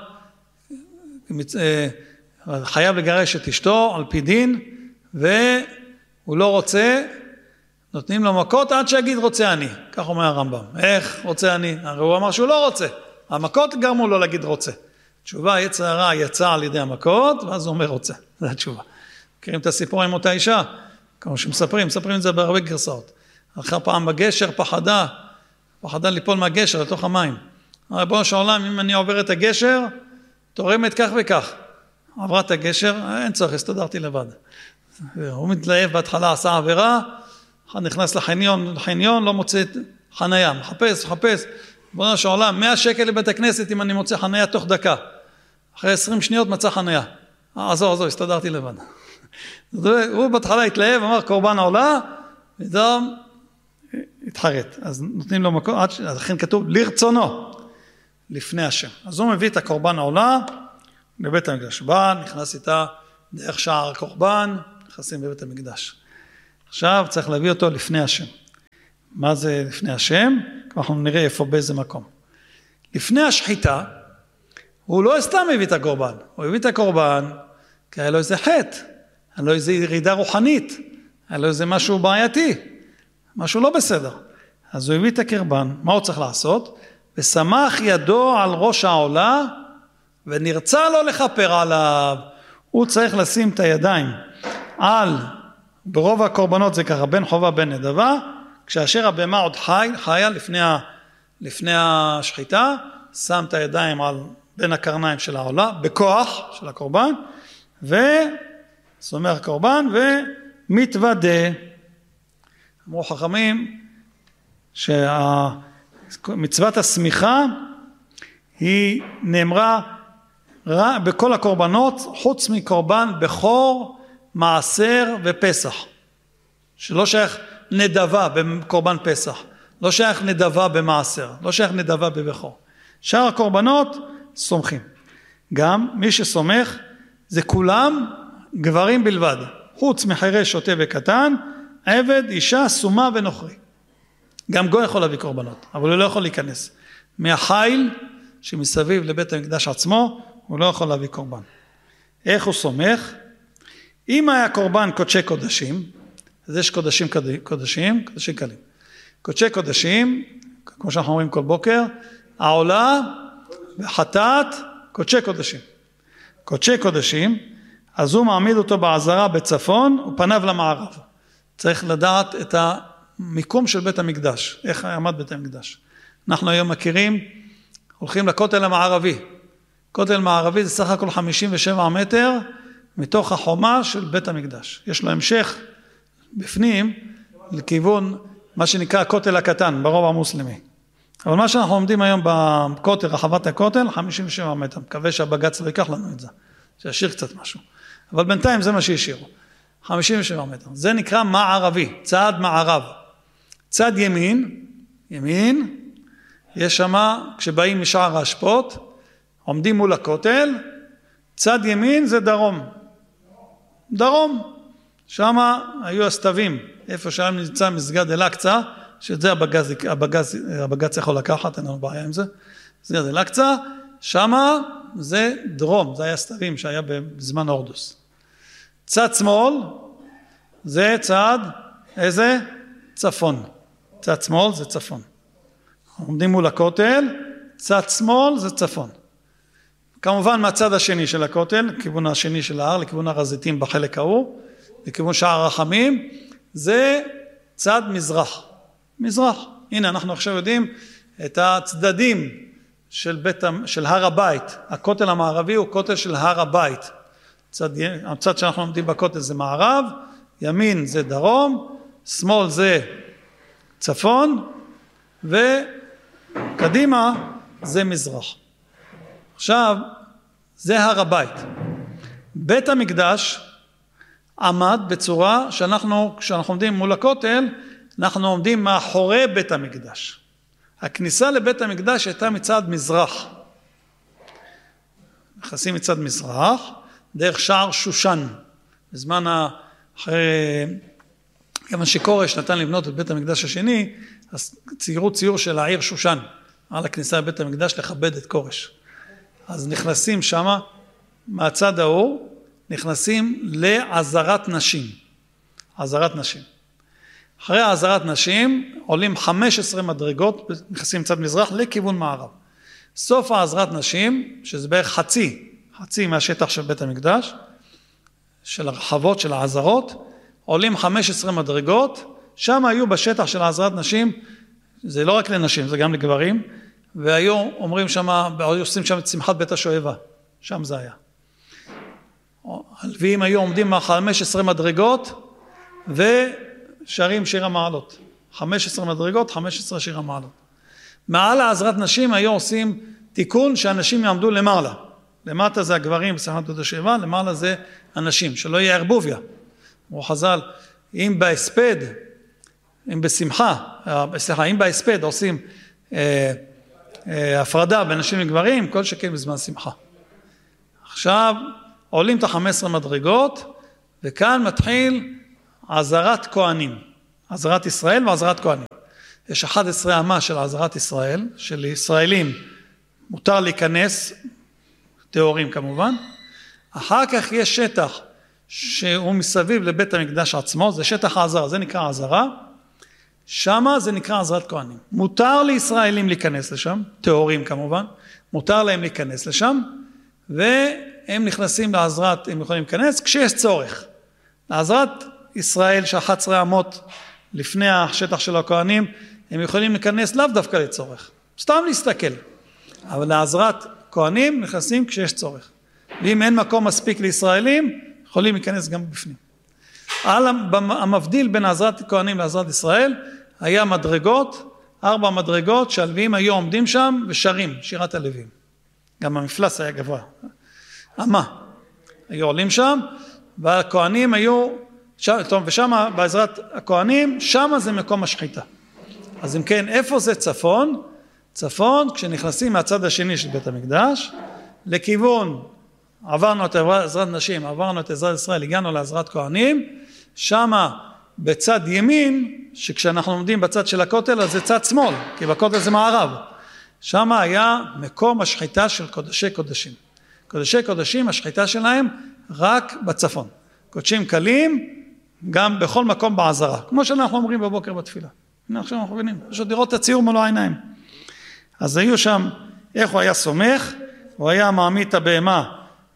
חייב לגרש את אשתו על פי דין, והוא לא רוצה, נותנים לו מכות עד שיגיד רוצה אני. כך אומר הרמב"ם. איך רוצה אני? הרי הוא אמר שהוא לא רוצה. המכות גרמו לו להגיד רוצה. תשובה, יצר הרע יצא על ידי המכות, ואז הוא אומר רוצה. זו התשובה. מכירים את הסיפור עם אותה אישה? כמו שמספרים, מספרים את זה בהרבה גרסאות. אחר פעם בגשר פחדה, פחדה ליפול מהגשר לתוך המים. ריבונו של עולם, אם אני עובר את הגשר, תורמת כך וכך. עברה את הגשר, אין צורך, הסתדרתי לבד. הוא מתלהב בהתחלה, עשה עבירה, אחד נכנס לחניון, לחניון, לא מוצא חנייה, מחפש, מחפש. ריבונו של עולם, מאה שקל לבית הכנסת אם אני מוצא חנייה תוך דקה. אחרי עשרים שניות מצא חנייה. עזור, עזור, הסתדרתי לבד. הוא בהתחלה התלהב, אמר קורבן עולה, ודום התחרט. אז נותנים לו מקום, אז לכן כתוב לרצונו, לפני השם. אז הוא מביא את הקורבן העולה, לבית המקדש. בא, נכנס איתה דרך שער הקורבן, נכנסים בבית המקדש. עכשיו צריך להביא אותו לפני השם. מה זה לפני השם? אנחנו נראה איפה באיזה מקום. לפני השחיטה, הוא לא סתם הביא את הקורבן, הוא הביא את הקורבן, כי היה לו איזה חטא, היה לו איזה ירידה רוחנית, היה לו איזה משהו בעייתי, משהו לא בסדר. אז הוא הביא את הקורבן, מה הוא צריך לעשות? ושמח ידו על ראש העולה, ונרצה לו לכפר עליו. הוא צריך לשים את הידיים על, ברוב הקורבנות זה ככה, בין חובה בין נדבה, כשאשר הבמה עוד חי, חיה לפני, לפני השחיטה, שם את הידיים על בין הקרניים של העולה, בכוח של הקורבן, וסומך קורבן ומתוודה. אמרו חכמים שמצוות הסמיכה היא נאמרה בכל הקורבנות, חוץ מקורבן בכור, מעשר ופסח, שלא שייך נדבה בקורבן פסח, לא שייך נדבה במעשר, לא שייך נדבה בבכור. שאר הקורבנות סומכים. גם מי שסומך זה כולם גברים בלבד, חוץ מחירש, שוטה וקטן, עבד, אישה, סומה ונוכרי. גם גוי יכול להביא קורבנות, אבל הוא לא יכול להיכנס. מהחיל שמסביב לבית המקדש עצמו, הוא לא יכול להביא קורבן. איך הוא סומך? אם היה קורבן קודשי קודשים, אז יש קודשים קודשים, קודשים קלים. קודשי קודשים, כמו שאנחנו אומרים כל בוקר, העולה וחטאת קודשי קודשים. קודשי קודשים, אז הוא מעמיד אותו בעזרה בצפון, ופניו למערב. צריך לדעת את המיקום של בית המקדש, איך עמד בית המקדש. אנחנו היום מכירים, הולכים לכותל המערבי. כותל מערבי זה סך הכל חמישים ושבעה מטר, מתוך החומה של בית המקדש. יש לו המשך בפנים, לכיוון מה שנקרא הכותל הקטן, ברוב המוסלמי. אבל מה שאנחנו עומדים היום בכותל, רחבת הכותל, חמישים ושבעה מטר. מקווה שהבג"ץ לא ייקח לנו את זה, שישאיר קצת משהו. אבל בינתיים זה מה שישאירו. חמישים ושבעה מטר. זה נקרא מערבי, צד מערב. צד ימין, ימין, יש שם, כשבאים משער האשפות, עומדים מול הכותל, צד ימין זה דרום. דרום. שם היו הסתווים, איפה שהיה נמצא מסגד אל-אקצא, שאת זה הבג"ץ, הבג"ץ, הבג"ץ יכול לקחת, אין לנו בעיה עם זה. מסגד אל-אקצא, שם זה דרום, זה היה הסתווים שהיה בזמן הורדוס. צד שמאל, זה צד, איזה? צפון. צד שמאל זה צפון. עומדים מול הכותל, צד שמאל זה צפון. כמובן מהצד השני של הכותל, לכיוון השני של ההר, לכיוון הר הזיתים בחלק ההוא, לכיוון שער הרחמים, זה צד מזרח. מזרח. הנה אנחנו עכשיו יודעים את הצדדים של, בית, של הר הבית. הכותל המערבי הוא כותל של הר הבית. הצד, הצד שאנחנו עומדים בכותל זה מערב, ימין זה דרום, שמאל זה צפון, וקדימה זה מזרח. עכשיו, זה הר הבית. בית המקדש עמד בצורה שאנחנו, כשאנחנו עומדים מול הכותל, אנחנו עומדים מאחורי בית המקדש. הכניסה לבית המקדש הייתה מצד מזרח. נכנסים מצד מזרח, דרך שער שושן. בזמן אחרי, כיוון שכורש נתן לבנות את בית המקדש השני, אז ציירו ציור של העיר שושן, על הכניסה לבית המקדש לכבד את כורש. אז נכנסים שמה, מהצד ההוא, נכנסים לעזרת נשים. עזרת נשים. אחרי עזרת נשים, עולים חמש עשרה מדרגות, נכנסים מצד מזרח לכיוון מערב. סוף העזרת נשים, שזה בערך חצי, חצי מהשטח של בית המקדש, של הרחבות, של העזרות, עולים חמש עשרה מדרגות, שם היו בשטח של העזרת נשים, זה לא רק לנשים, זה גם לגברים, והיו אומרים שם, עושים שם את שמחת בית השואבה, שם זה היה. הלוויים היו עומדים מה-חמש עשרה מדרגות, ושרים שיר המעלות. חמש עשרה מדרגות, חמש עשרה שיר המעלות. מעל העזרת נשים היו עושים תיקון שאנשים יעמדו למעלה. למטה זה הגברים בשמחת בית השואבה, למעלה זה הנשים, שלא יהיה ערבוביה. אמרו חז"ל, אם בהספד, אם בשמחה, סליחה, אם בהספד עושים אה, אה, הפרדה בין נשים לגברים, כל שכן בזמן שמחה. עכשיו עולים את ה-חמש עשרה מדרגות, וכאן מתחיל עזרת כהנים, עזרת ישראל ועזרת כהנים. יש אחת עשרה אמה של עזרת ישראל, של ישראלים, מותר להיכנס, תיאורים כמובן. אחר כך יש שטח שהוא מסביב לבית המקדש עצמו, זה שטח העזרה, זה נקרא עזרה. שמה זה נקרא עזרת כהנים. מותר לישראלים להיכנס לשם, תיאורים כמובן, מותר להם להיכנס לשם, והם נכנסים לעזרת, הם יכולים להיכנס כשיש צורך. לעזרת ישראל ש-אחת עשרה אמות לפני השטח של הכהנים, הם יכולים להיכנס לאו דווקא לצורך, סתם להסתכל. אבל לעזרת כהנים נכנסים כשיש צורך. ואם אין מקום מספיק לישראלים, יכולים להיכנס גם בפנים. על המבדיל בין עזרת כהנים לעזרת ישראל, היה מדרגות, ארבע מדרגות שהלוויים היו עומדים שם ושרים, שירת הלוויים. גם המפלס היה גבוה. אמה. היו עולים שם, והכהנים היו, טוב, ושם בעזרת הכהנים, שם זה מקום השחיטה. אז אם כן, איפה זה צפון? צפון, כשנכנסים מהצד השני של בית המקדש, לכיוון, עברנו את עזרת נשים, עברנו את עזרת ישראל, הגענו לעזרת כהנים, שם בצד ימין, שכשאנחנו עומדים בצד של הכותל, אז זה צד שמאל, כי בכותל זה מערב. שם היה מקום השחיטה של קודשי קודשים. קודשי קודשים, השחיטה שלהם רק בצפון. קודשים קלים, גם בכל מקום בעזרה, כמו שאנחנו אומרים בבוקר בתפילה. הנה עכשיו אנחנו מבינים, פשוט לראות את הציור מולו העיניים. אז היו שם, איך הוא היה סומך, הוא היה מעמיד את הבהמה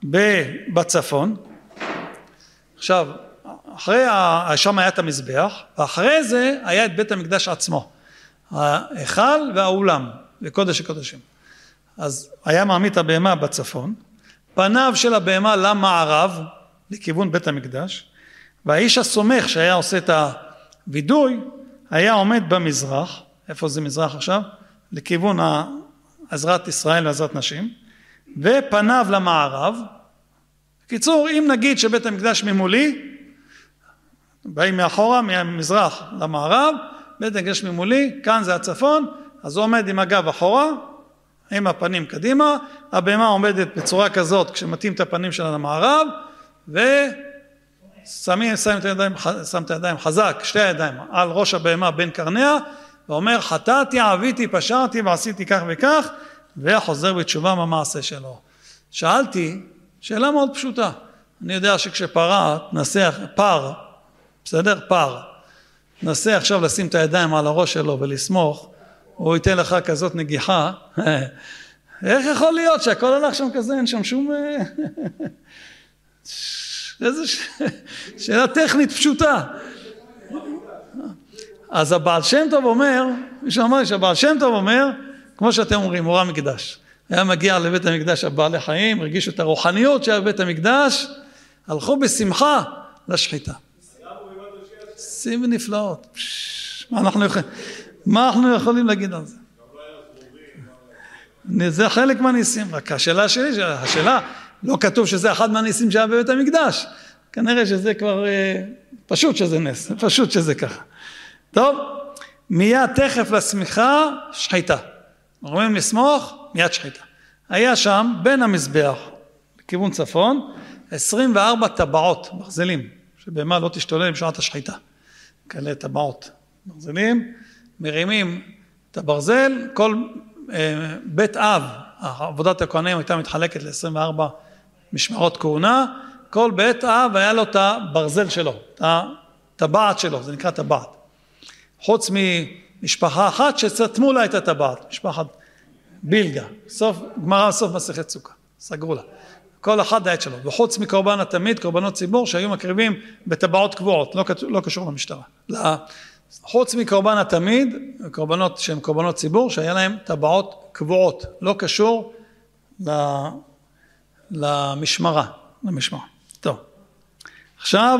בצפון. עכשיו, אחרי, שם היה את המזבח, ואחרי זה היה את בית המקדש עצמו, ההיכל והאולם, וקודש הקודשים. אז היה מעמיד את הבהמה בצפון, פניו של הבהמה למערב, לכיוון בית המקדש, והאיש הסומך שהיה עושה את הוידוי, היה עומד במזרח, איפה זה מזרח עכשיו? לכיוון עזרת ישראל ועזרת נשים, ופניו למערב. בקיצור, אם נגיד שבית המקדש ממולי, באים מאחורה, מהמזרח למערב, בית המקדש ממולי, כאן זה הצפון, אז הוא עומד עם הגב אחורה, עם הפנים קדימה, הבהמה עומדת בצורה כזאת, כשמתאים את הפנים שלה למערב, ושמים שם את הידיים, שם את הידיים חזק, שתי הידיים, על ראש הבהמה בין קרניה, ואומר, חטאתי, עביתי, פשרתי, ועשיתי כך וכך, וחוזר בתשובה מהמעשה שלו. שאלתי, שאלה מאוד פשוטה, אני יודע שכשפרה, תנסח, פר, בסדר? פר, נסה עכשיו לשים את הידיים על הראש שלו ולסמוך, הוא ייתן לך כזאת נגיחה, איך יכול להיות שהכל הלך שם כזה, אין שם שום... איזו שאלה טכנית פשוטה. אז הבעל שם טוב אומר, מישהו אמר לי שהבעל שם טוב אומר, כמו שאתם אומרים, מורה מקדש. היה מגיע לבית המקדש הבעלי חיים, הרגישו את הרוחניות של בית המקדש, הלכו בשמחה לשחיטה. שים ונפלאות. מה אנחנו יכולים, מה אנחנו יכולים להגיד על זה? זה חלק מהניסים, רק השאלה שלי, השאלה, לא כתוב שזה אחד מהניסים שהיה בבית המקדש, כנראה שזה כבר פשוט שזה נס, פשוט שזה ככה. טוב, מיד תכף לשמיכה, שחיטה. אומרים לסמוך, מיד שחיטה. היה שם בין המזבח, לכיוון צפון, עשרים וארבע טבעות, ברזלים, שבהמה לא תשתולל עם שעת השחיטה. כאלה טבעות, ברזלים, מרימים את הברזל, כל אה, בית אב, עבודת הכהנים הייתה מתחלקת ל-עשרים וארבע משמרות כהונה, כל בית אב היה לו את הברזל שלו, את הטבעת שלו, זה נקרא טבעת. חוץ ממשפחה אחת שסתמו לה את הטבעת, משפחת בילגה, סוף, גמרא סוף מסכת סוכה, סגרו לה. כל אחד דעת שלו, וחוץ מקורבן התמיד, קורבנות ציבור שהיו מקריבים בטבעות קבועות, לא, לא קשור למשטרה. לא, חוץ מקורבן התמיד, קורבנות שהן קורבנות ציבור, שהיה להם טבעות קבועות, לא קשור למשמרה, למשמרה. טוב, עכשיו,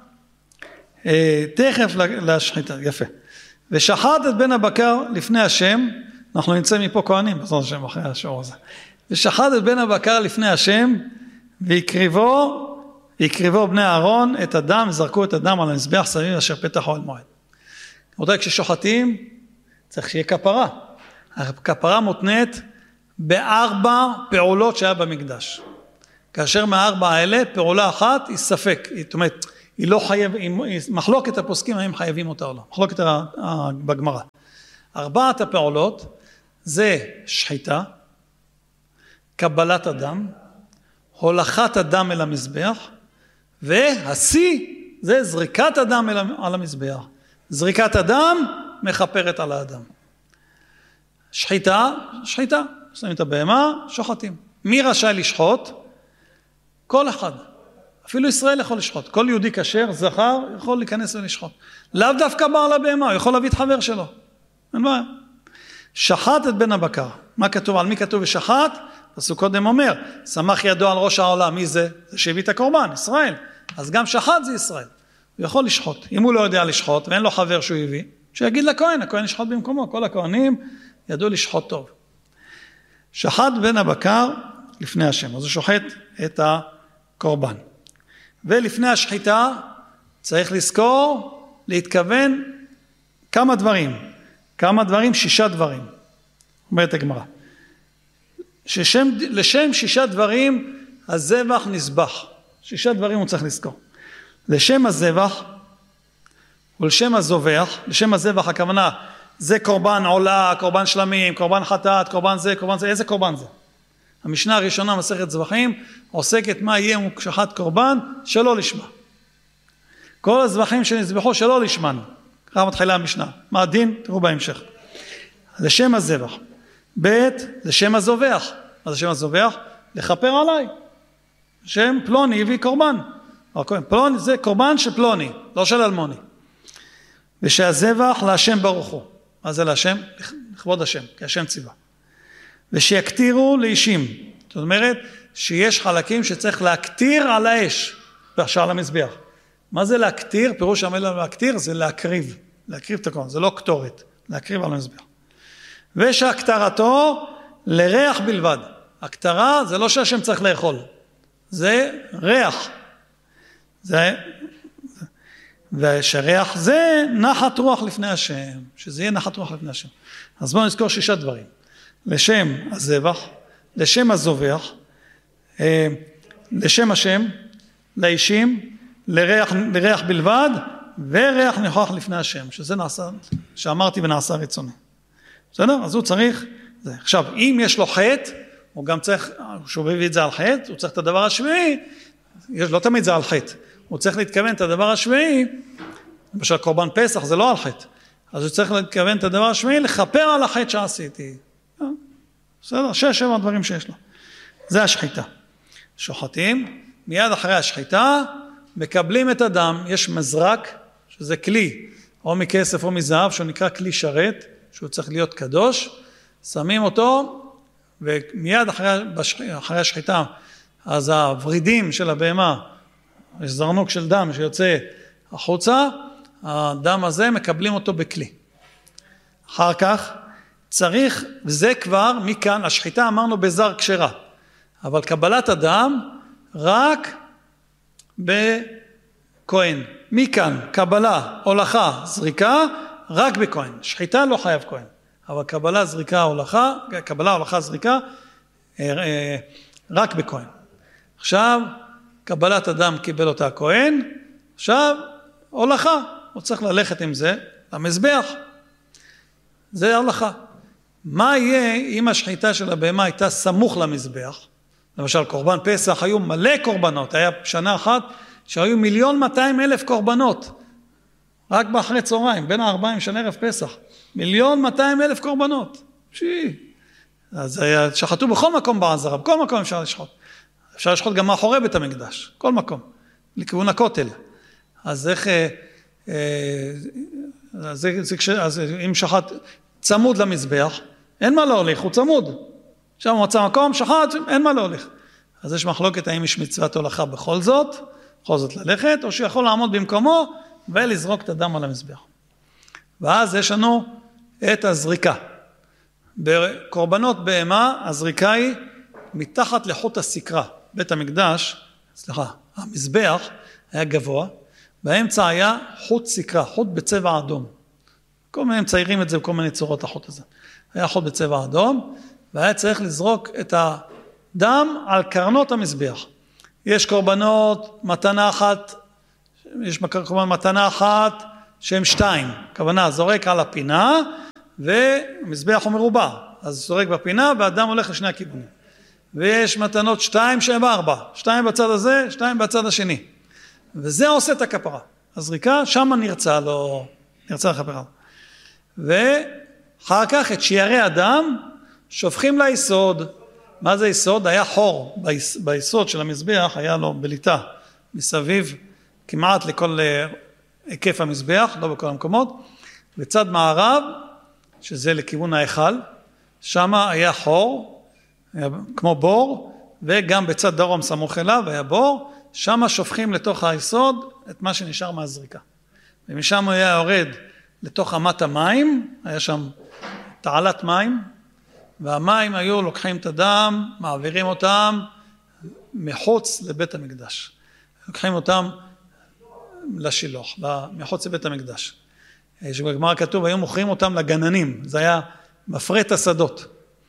תכף לשחיטה, יפה. ושחט את בן הבקר לפני השם, אנחנו נמצא מפה כהנים, בעזרת השם אחרי השעור הזה. ושחט את בן הבקר לפני השם, ויקריבו, ויקריבו בני אהרון את הדם, וזרקו את הדם על המזבח סביב אשר פתח אוהל מועד. רבותיי, כששוחטים, צריך שיהיה כפרה. הכפרה מותנית בארבע פעולות שהיה במקדש. כאשר מהארבע האלה, פעולה אחת היא ספק, זאת אומרת, היא לא חייב, היא מחלוקת הפוסקים, האם חייבים אותה או לא, מחלוקת בגמרא. ארבעת הפעולות זה שחיטה, קבלת הדם, הולכת הדם אל המזבח, והשיא זה זריקת הדם על המזבח. זריקת הדם מחפרת על האדם. שחיטה, שחיטה, שמים את הבהמה, שוחטים. מי רשאי לשחוט? כל אחד. אפילו ישראל יכול לשחוט. כל יהודי כשר, זכר, יכול להיכנס ולשחוט. לאו דווקא בעל הבהמה, הוא יכול להביא את חבר שלו. אין בעיה. שחט את בן הבקר. מה כתוב? על מי כתוב ושחט? פסוק קודם אומר, שמח ידו על ראש העולם. מי זה? זה שהביא את הקורבן, ישראל. אז גם שחט זה ישראל. הוא יכול לשחוט. אם הוא לא יודע לשחוט ואין לו חבר שהוא הביא, שיגיד לכהן, הכהן ישחוט במקומו. כל הכהנים ידעו לשחוט טוב. שחט בן הבקר לפני השם. אז הוא שוחט את הקורבן. ולפני השחיטה צריך לזכור, להתכוון כמה דברים. כמה דברים? שישה דברים. אומרת הגמרא. ששם, לשם שישה דברים הזבח נסבח. שישה דברים הוא צריך לזכור. לשם הזבח ולשם הזובח. לשם הזבח הכוונה זה קורבן עולה, קורבן שלמים, קורבן חטאת, קורבן זה, קורבן זה. איזה קורבן זה? המשנה הראשונה מסכת זבחים עוסקת מה יהיה אם הוא שחט קורבן שלא לשמה. כל הזבחים שנזבחו שלא לשמן. ככה מתחילה המשנה. מה הדין? תראו בהמשך. לשם הזבח. ב' לשם הזובח. מה זה שם הזובח? לכפר עליי. שם פלוני הביא קורבן. פלוני זה קורבן של פלוני, לא של אלמוני. ושהזבח להשם ברוך הוא. מה זה להשם? לכבוד השם, כי השם ציווה. ושיקטירו לאישים. זאת אומרת שיש חלקים שצריך להקטיר על האש, ועכשיו על המזבח. מה זה להקטיר? פירוש המילה להקטיר זה להקריב. להקריב את הקורבן, זה לא קטורת, להקריב על המזבח. ושהקטרתו לריח בלבד. הקטרה זה לא שהשם צריך לאכול, זה ריח. זה, ושריח זה נחת רוח לפני השם, שזה יהיה נחת רוח לפני השם. אז בואו נזכור שישה דברים. לשם הזבח, לשם הזובח, לשם השם, לאישים, לריח, לריח בלבד, וריח ניחוח לפני השם, שזה נעשה, שאמרתי ונעשה רצוני. בסדר? אז הוא צריך, זה. עכשיו, אם יש לו חטא, הוא גם צריך, שהוא מביא את זה על חטא, הוא צריך את הדבר השביעי, יש, לא תמיד זה על חטא, הוא צריך להתכוון את הדבר השביעי, למשל קורבן פסח זה לא על חטא, אז הוא צריך להתכוון את הדבר השביעי, לכפר על החטא שעשיתי. בסדר? שש, שבע דברים שיש לו. זה השחיטה. שוחטים, מיד אחרי השחיטה, מקבלים את הדם, יש מזרק, שזה כלי, או מכסף או מזהב, שהוא נקרא כלי שרת, שהוא צריך להיות קדוש, שמים אותו, ומיד אחרי, אחרי השחיטה, אז הוורידים של הבהמה, יש זרנוק של דם שיוצא החוצה, הדם הזה מקבלים אותו בכלי. אחר כך צריך, וזה כבר מכאן, השחיטה אמרנו בזר כשרה, אבל קבלת הדם רק בכהן. מכאן קבלה, הולכה, זריקה, רק בכהן. שחיטה לא חייב כהן, אבל קבלה, זריקה, הולכה, קבלה, הולכה, זריקה, רק בכהן. עכשיו, קבלת הדם קיבל אותה הכהן, עכשיו, הולכה, הוא צריך ללכת עם זה למזבח. זה הולכה. מה יהיה אם השחיטה של הבהמה הייתה סמוך למזבח? למשל, קורבן פסח, היו מלא קורבנות, היה שנה אחת שהיו מיליון מאתיים אלף קורבנות, רק באחרי צהריים, בין הארבעים של ערב פסח, מיליון מאתיים אלף קורבנות. שי. אז היה, שחטו בכל מקום בעזרה, בכל מקום אפשר לשחוט. אפשר לשחוט גם מאחורי בית המקדש, כל מקום, לכיוון הכותל. אז איך, אה, אה, זה, זה, אז אם שחט צמוד למזבח, אין מה להוליך, הוא צמוד. שם הוא מצא מקום, שחט, אין מה להוליך. אז יש מחלוקת האם יש מצוות הולכה בכל זאת, בכל זאת ללכת, או שיכול לעמוד במקומו ולזרוק את הדם על המזבח. ואז יש לנו את הזריקה. בקורבנות בהמה, הזריקה היא מתחת לחוט הסקרה. בית המקדש, סליחה, המזבח היה גבוה, באמצע היה חוט סקרה, חוט בצבע אדום. כל מיני מציירים את זה בכל מיני צורות החוט הזה. היה חוט בצבע אדום, והיה צריך לזרוק את הדם על קרנות המזבח. יש קורבנות, מתנה אחת, יש קורבן מתנה אחת, שהם שתיים, כוונה, זורק על הפינה, ומזבח הוא מרובע, אז זורק בפינה, והאדם הולך לשני הכיוונים. ויש מתנות שתיים שהם ארבע, שתיים בצד הזה, שתיים בצד השני. וזה עושה את הכפרה. הזריקה, שם נרצה לו, נרצה לכפרה. ואחר כך את שיירי אדם, שופכים ליסוד. מה זה יסוד? היה חור ביסוד של המזבח, היה לו בליטה מסביב, כמעט לכל היקף המזבח, לא בכל המקומות. בצד מערב, שזה לכיוון ההיכל, שם היה חור, היה כמו בור, וגם בצד דרום סמוך אליו היה בור, שם שופכים לתוך היסוד את מה שנשאר מהזריקה. ומשם היה יורד לתוך אמת המים, היה שם תעלת מים, והמים היו לוקחים את הדם, מעבירים אותם מחוץ לבית המקדש. לוקחים אותם לשילוח, מחוץ לבית המקדש. שבגמרא כתוב, היו מוכרים אותם לגננים, זה היה מפרט השדות.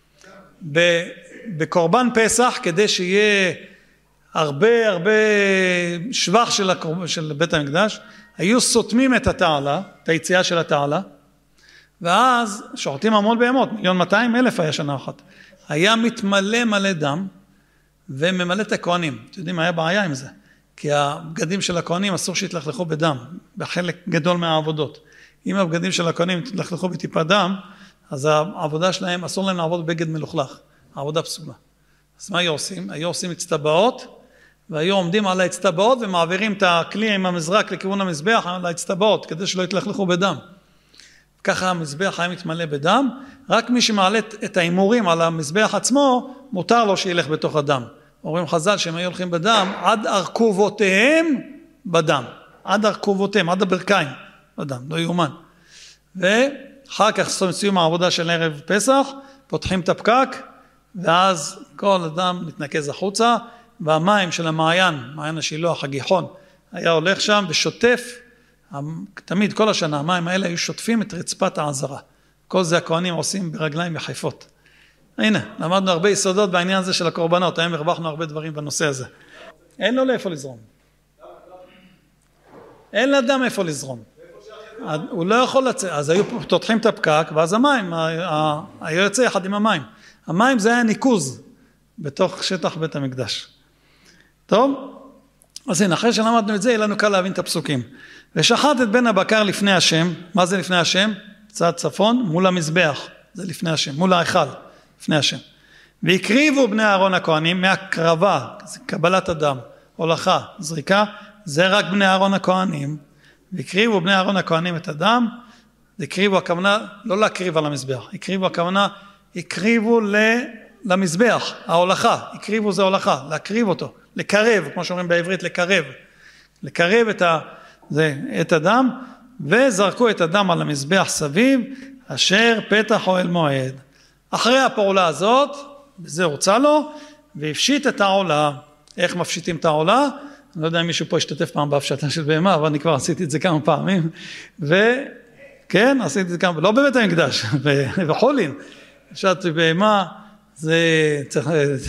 בקורבן פסח, כדי שיהיה הרבה הרבה שבח של, הקורב, של בית המקדש, היו סותמים את התעלה, את היציאה של התעלה, ואז שוחטים המון בהמות, מיליון מאתיים אלף היה שנה אחת. היה מתמלא מלא דם, וממלא את הכהנים. אתם יודעים, היה בעיה עם זה. כי הבגדים של הכהנים אסור שהתלכלכו בדם, בחלק גדול מהעבודות. אם הבגדים של הכהנים התלכלכו בטיפה דם, אז העבודה שלהם, אסור להם לעבוד בבגד מלוכלך. העבודה פסולה. אז מה היו עושים? היו עושים הצטבעות, והיו עומדים על ההצטבעות, ומעבירים את הכלי עם המזרק לכיוון המזבח על ההצטבעות, כדי שלא יתלכלכו בדם. ככה המזבח היה מתמלא בדם, רק מי שמעלה את האימורים על המזבח עצמו, מותר לו שילך בתוך הדם. אומרים חז"ל שהם היו הולכים בדם, עד ארכובותיהם בדם. עד ארכובותיהם, עד הברכיים בדם, לא יאומן. ואחר כך סיום העבודה של ערב פסח, פותחים את הפקק, ואז כל אדם מתנקז החוצה, והמים של המעיין, מעיין השילוח, הגיחון, היה הולך שם ושוטף, תמיד כל השנה המים האלה היו שוטפים את רצפת העזרה. כל זה הכהנים עושים ברגליים יחפות. הנה, למדנו הרבה יסודות בעניין הזה של הקורבנות, היום הרווחנו הרבה דברים בנושא הזה. אין לו לאיפה לזרום. אין לאדם איפה לזרום. הוא לא יכול לצאת, אז היו פותחים את הפקק, ואז המים, היו יוצא יחד עם המים. המים זה היה ניקוז בתוך שטח בית המקדש. טוב? אז הנה, אחרי שלמדנו את זה, יהיה לנו קל להבין את הפסוקים. ושחט את בן הבקר לפני השם, מה זה לפני השם? צד צפון, מול המזבח, זה לפני השם, מול ההיכל, לפני השם. והקריבו בני אהרון הכהנים מהקרבה, זה קבלת אדם, הולכה, זריקה, זה רק בני אהרון הכהנים. והקריבו בני אהרון הכהנים את הדם, הקריבו הכוונה, לא להקריב על המזבח, הקריבו הכוונה, הקריבו למזבח, ההולכה, הקריבו זה הולכה, להקריב אותו, לקרב, כמו שאומרים בעברית, לקרב, לקרב את, ה, זה, את הדם, וזרקו את הדם על המזבח סביב, אשר פתח אוהל מועד. אחרי הפעולה הזאת, וזה הוצא לו, והפשיט את העולה. איך מפשיטים את העולה? אני לא יודע אם מישהו פה השתתף פעם בהפשטה של בהמה, אבל אני כבר עשיתי את זה כמה פעמים, וכן, עשיתי את זה כמה, לא בבית המקדש, בחולין, הפשטתי בהמה, זה צריך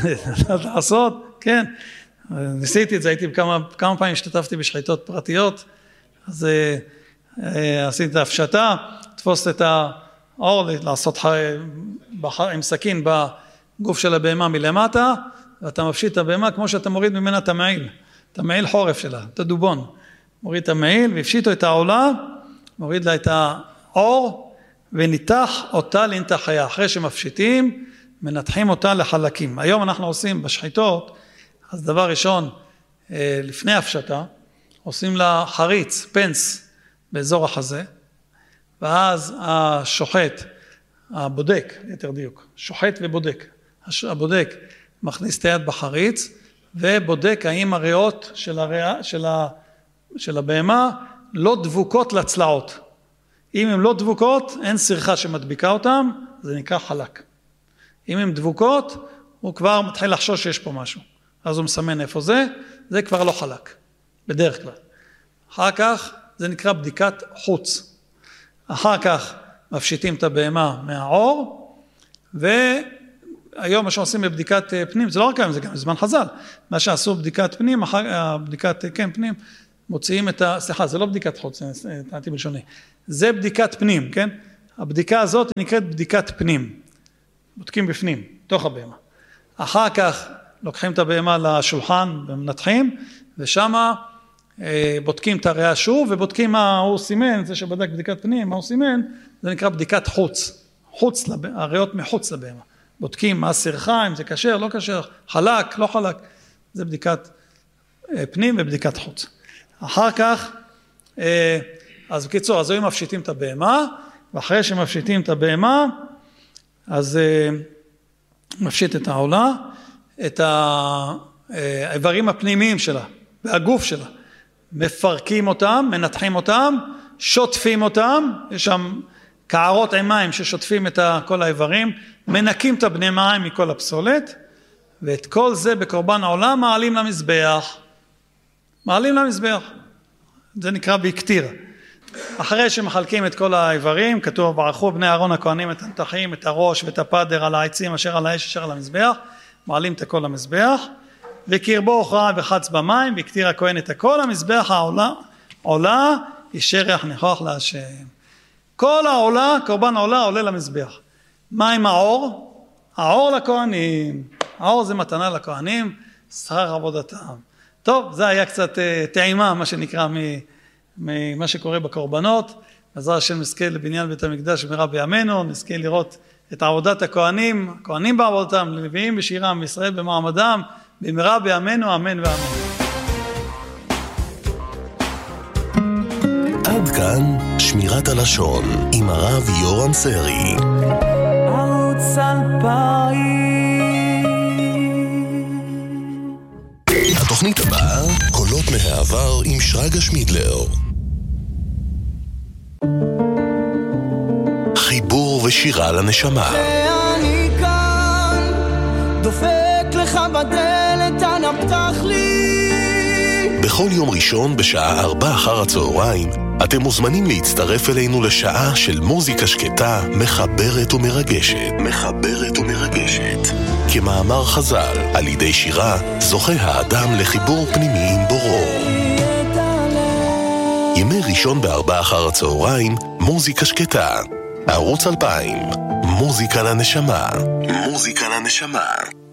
לעשות, כן, ניסיתי את זה, הייתי כמה, כמה פעמים השתתפתי בשחיטות פרטיות, אז עשיתי את ההפשטה, תפוס את האור, לעשות עם סכין בגוף של הבהמה מלמטה, ואתה מפשיט את הבהמה כמו שאתה מוריד ממנה את המעיל, את המעיל חורף שלה, את הדובון, מוריד את המעיל והפשיטו את העולה, מוריד לה את האור, וניתח אותה לנתח חיה. אחרי שמפשיטים, מנתחים אותה לחלקים. היום אנחנו עושים בשחיטות, אז דבר ראשון, לפני הפשטה, עושים לה חריץ, פנס, באזור החזה, ואז השוחט, הבודק, יותר דיוק, שוחט ובודק, הבודק מכניס את היד בחריץ, ובודק האם הריאות של, הריאה, של, ה, של הבהמה לא דבוקות לצלעות. אם הן לא דבוקות, אין סרחה שמדביקה אותן, זה נקרא חלק. אם הן דבוקות, הוא כבר מתחיל לחשוש שיש פה משהו. אז הוא מסמן איפה זה, זה כבר לא חלק, בדרך כלל. אחר כך, זה נקרא בדיקת חוץ. אחר כך, מפשיטים את הבהמה מהעור, היום מה שעושים בבדיקת פנים, זה לא רק היום, זה גם בזמן חז"ל, מה שעשו בדיקת פנים, אחר, בדיקת, כן, פנים, מוציאים את ה... סליחה, זה לא בדיקת חוץ, טענתי בלשוני, זה בדיקת פנים, כן? הבדיקה הזאת נקראת בדיקת פנים, בודקים בפנים, תוך הבהמה. אחר כך לוקחים את הבהמה לשולחן ומנתחים, ושמה בודקים את הריאה שוב, ובודקים מה הוא סימן, זה שבדק בדיקת פנים, מה הוא סימן, זה נקרא בדיקת חוץ, חוץ, הריאות מחוץ לבהמה. בודקים מה סרחה, אם זה כשר, לא כשר, חלק, לא חלק, זה בדיקת פנים ובדיקת חוץ. אחר כך, אז בקיצור, אז היו מפשיטים את הבהמה, ואחרי שמפשיטים את הבהמה, אז מפשיט את העולה, את האיברים הפנימיים שלה, והגוף שלה, מפרקים אותם, מנתחים אותם, שוטפים אותם, יש שם קערות עם מים ששוטפים את כל האיברים, מנקים את הבני מים מכל הפסולת, ואת כל זה בקורבן העולה מעלים למזבח. מעלים למזבח. זה נקרא בהקטיר. אחרי שמחלקים את כל האיברים, כתוב, ברכו בני אהרון הכהנים את הנתחים, את הראש ואת הפדר על העצים אשר על האש אשר על המזבח, מעלים את הכל למזבח, וקרבו הוכרע וחץ במים, והקטיר הכהן את הכל, המזבח העולה, עולה, אישר ריח ניחוח להשם. כל העולה, קורבן העולה, עולה למזבח. מה עם האור? האור לכהנים. האור זה מתנה לכהנים, שכר עבודתם. טוב, זה היה קצת טעימה, מה שנקרא, ממה שקורה בקורבנות. בעזרת השם נזכה לבניין בית המקדש במהרה בימינו, נזכה לראות את עבודת הכהנים, הכהנים בעבודתם, לנביאים בשירם, ישראל במעמדם, במהרה בימינו, אמן ואמן. עד כאן שמירת הלשון עם הרב יורם סרי. ערוץ אלפיים. התוכנית הבאה, קולות מהעבר עם שרגא שמידלר. חיבור ושירה לנשמה. ואני כאן, דופק לך בדלת, אנא פתח לי. בכל יום ראשון בשעה ארבע אחר הצהריים אתם מוזמנים להצטרף אלינו לשעה של מוזיקה שקטה, מחברת ומרגשת. מחברת ומרגשת. כמאמר חז"ל, על ידי שירה זוכה האדם לחיבור פנימי עם בוראו. ימי ראשון בארבע אחר הצהריים, מוזיקה שקטה. ערוץ אלפיים, מוזיקה לנשמה. מוזיקה לנשמה.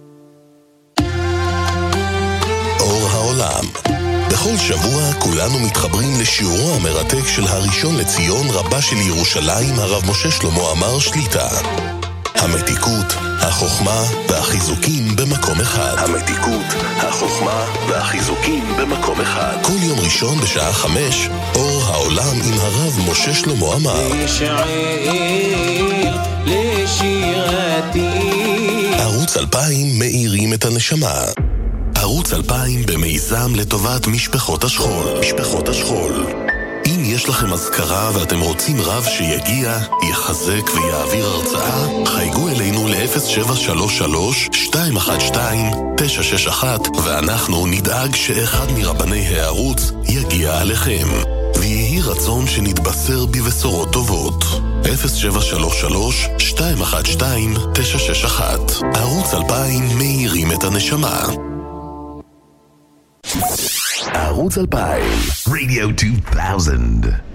אור העולם. בכל שבוע כולנו מתחברים לשיעורו המרתק של הראשון לציון רבה של ירושלים, הרב משה שלמה עמאר שליטה. המתיקות, החוכמה והחיזוקים במקום אחד. המתיקות, החוכמה והחיזוקים במקום אחד. כל יום ראשון בשעה חמש, אור העולם עם הרב משה שלמה עמאר. לשעיל, לשירתי. ערוץ אלפיים מאירים את הנשמה. ערוץ אלפיים במיזם לטובת משפחות השכול. משפחות השכול. אם יש לכם אזכרה ואתם רוצים רב שיגיע, יחזק ויעביר הרצאה, חייגו אלינו ל-אפס שבע שלוש שלוש שתיים אחת שתיים תשע שש אחת ואנחנו נדאג שאחד מרבני הערוץ יגיע עליכם. ויהי רצון שנתבשר בבשורות טובות. אפס שבע שלוש שלוש שתיים אחת שתיים תשע שש אחת. ערוץ אלפיים מאירים את הנשמה. ערוץ אלפיים, רדיו אלפיים.